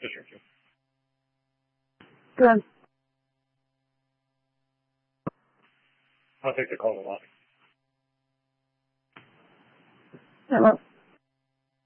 这是就。 Good. I'll take the call a lot. Hello.